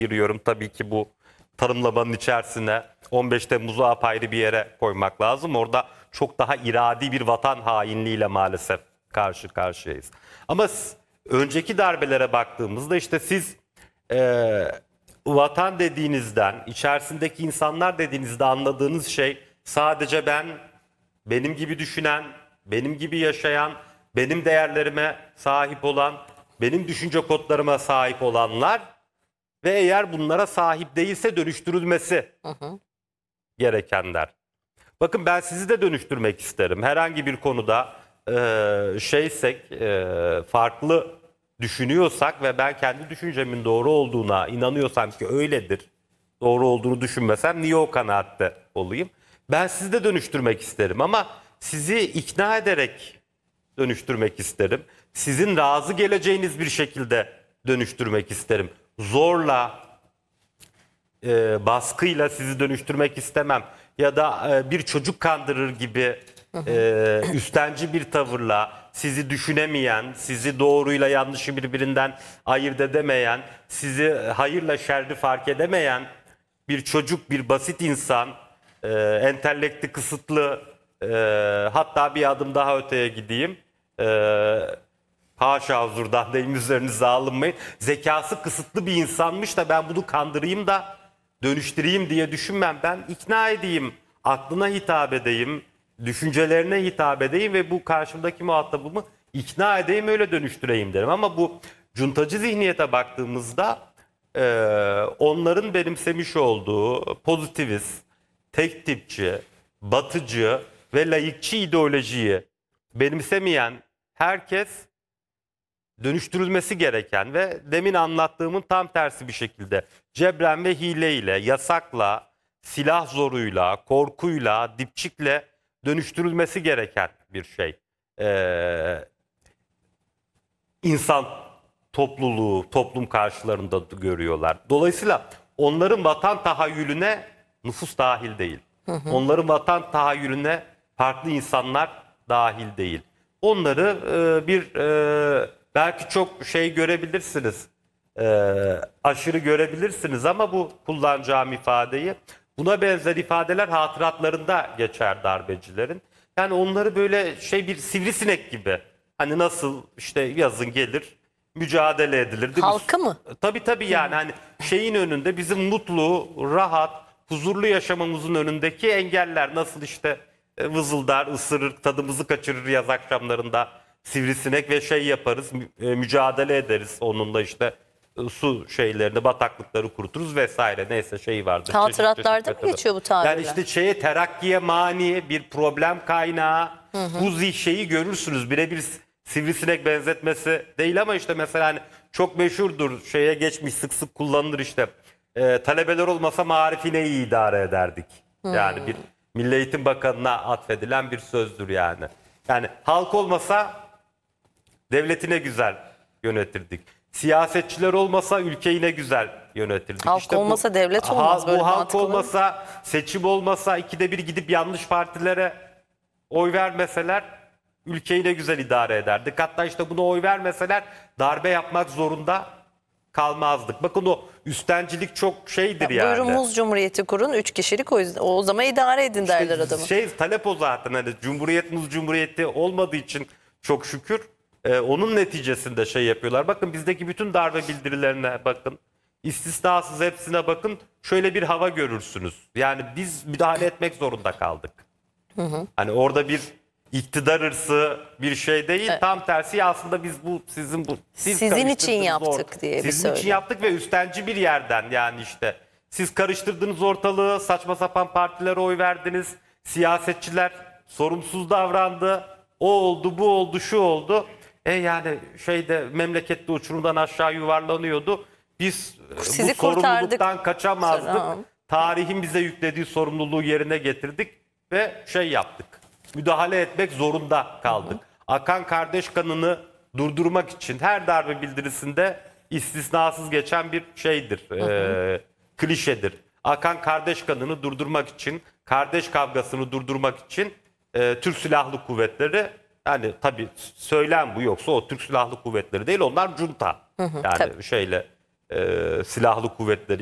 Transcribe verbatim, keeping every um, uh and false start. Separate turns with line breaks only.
giriyorum. Tabii ki bu tanımlamanın içerisine on beş Temmuz'u apayrı bir yere koymak lazım. Orada çok daha iradi bir vatan hainliğiyle maalesef karşı karşıyayız. Ama önceki darbelere baktığımızda işte siz e, vatan dediğinizden, içerisindeki insanlar dediğinizde anladığınız şey sadece ben, benim gibi düşünen, benim gibi yaşayan, benim değerlerime sahip olan, benim düşünce kodlarıma sahip olanlar ve eğer bunlara sahip değilse dönüştürülmesi hı hı. gerekenler. Bakın ben sizi de dönüştürmek isterim. Herhangi bir konuda e, şeysek, e, farklı düşünüyorsak ve ben kendi düşüncemin doğru olduğuna inanıyorsam ki öyledir, doğru olduğunu düşünmesem niye o kanaatte olayım? Ben sizi de dönüştürmek isterim ama sizi ikna ederek dönüştürmek isterim. Sizin razı geleceğiniz bir şekilde dönüştürmek isterim. Zorla, e, baskıyla sizi dönüştürmek istemem. Ya da e, bir çocuk kandırır gibi e, üstenci bir tavırla sizi düşünemeyen, sizi doğruyla yanlışı birbirinden ayırt edemeyen, sizi hayırla şerri fark edemeyen bir çocuk, bir basit insan, e, entelektü kısıtlı, e, hatta bir adım daha öteye gideyim. E, haşa huzurdan deyim, üzerinize alınmayın. Zekası kısıtlı bir insanmış da ben bunu kandırayım da dönüştüreyim diye düşünmem. Ben ikna edeyim, aklına hitap edeyim, düşüncelerine hitap edeyim ve bu karşımdaki muhatabımı ikna edeyim, öyle dönüştüreyim derim. Ama bu cuntacı zihniyete baktığımızda e, onların benimsemiş olduğu pozitivist, tek tipçi, batıcı ve laikçi ideolojiyi benimsemeyen herkes dönüştürülmesi gereken ve demin anlattığımın tam tersi bir şekilde cebren ve hileyle, yasakla, silah zoruyla, korkuyla, dipçikle dönüştürülmesi gereken bir şey. Ee, insan topluluğu, toplum karşılarında görüyorlar. Dolayısıyla onların vatan tahayyülüne nüfus dahil değil. Hı hı. Onların vatan tahayyülüne farklı insanlar dahil değil. Onları e, bir e, belki çok şey görebilirsiniz, e, aşırı görebilirsiniz ama bu kullanacağım ifadeyi, buna benzer ifadeler hatıratlarında geçer darbecilerin. Yani onları böyle şey bir sivrisinek gibi, hani nasıl işte yazın gelir mücadele edilir.
Halkı mı?
Tabii tabii yani hani şeyin önünde bizim mutlu, rahat, huzurlu yaşamamızın önündeki engeller nasıl işte e, vızıldar, ısırır, tadımızı kaçırır yaz akşamlarında sivrisinek ve şey yaparız, mü- e, mücadele ederiz onunla işte e, su şeylerini, bataklıkları kuruturuz vesaire, neyse şey vardır.
Hatıratlarda
çeşit çeşit
mı geçiyor bu tabirler?
Yani işte şeye, terakkiye mani bir problem kaynağı, hı hı. bu zih şeyi görürsünüz, birebir sivrisinek benzetmesi değil ama işte mesela hani çok meşhurdur, şeye geçmiş, sık sık kullanılır işte. E, talebeler olmasa marifine iyi idare ederdik. Hmm. Yani bir Milli Eğitim Bakanı'na atfedilen bir sözdür yani. Yani halk olmasa devleti ne güzel yönetirdik. Siyasetçiler olmasa ülkeyi ne güzel yönetirdik.
Halk
İşte bu,
olmasa devlet olmaz,
ha,
böyle
bu halk
mantıklı.
olmasa, seçim olmasa, ikide bir gidip yanlış partilere oy vermeseler ülkeyi ne güzel idare ederdik. Hatta işte buna oy vermeseler darbe yapmak zorunda kalmazdık. Bakın o üstencilik çok şeydir
Ya,
yani.
buyurun Muz Cumhuriyeti kurun, üç kişilik, o yüzden o zaman idare edin derler
İşte
adamı.
şey talep o zaten, hani Cumhuriyet Muz Cumhuriyeti olmadığı için çok şükür e, onun neticesinde şey yapıyorlar. Bakın bizdeki bütün darbe bildirilerine bakın. İstisnasız hepsine bakın. Şöyle bir hava görürsünüz. Yani biz müdahale etmek zorunda kaldık. Hı hı. Hani orada bir iktidar hırsı bir şey değil. Evet. Tam tersi aslında biz bu sizin bu siz
sizin için yaptık
or-
diye bir
Sizin
söyle.
için yaptık ve üstenci bir yerden, yani işte siz karıştırdınız ortalığı, saçma sapan partilere oy verdiniz. Siyasetçiler sorumsuz davrandı. O oldu, bu oldu, şu oldu. E yani şeyde memlekette uçurumdan aşağı yuvarlanıyordu. Biz
Sizi
bu sorumluluktan kaçamazdık.
Sonra,
Tarihin bize yüklediği sorumluluğu yerine getirdik ve şey yaptık. Müdahale etmek zorunda kaldık. Hı hı. Akan kardeş kanını durdurmak için her darbe bildirisinde istisnasız geçen bir şeydir, hı hı. E, klişedir. Akan kardeş kanını durdurmak için, kardeş kavgasını durdurmak için e, Türk Silahlı Kuvvetleri, yani tabii söylem bu, yoksa o Türk Silahlı Kuvvetleri değil, onlar junta. Hı hı, yani tabii. şeyle e, silahlı kuvvetleri